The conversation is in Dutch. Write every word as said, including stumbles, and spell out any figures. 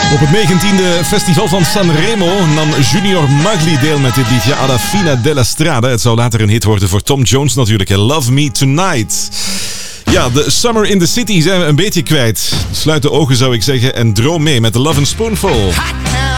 Op het negentiende festival van Sanremo nam Junior Magli deel met dit liedje Alla Fine della Strada. Het zou later een hit worden voor Tom Jones natuurlijk. Love Me Tonight. Ja, de Summer in the City zijn we een beetje kwijt. Sluit de ogen zou ik zeggen en droom mee met de Love and Spoonful. Hot now,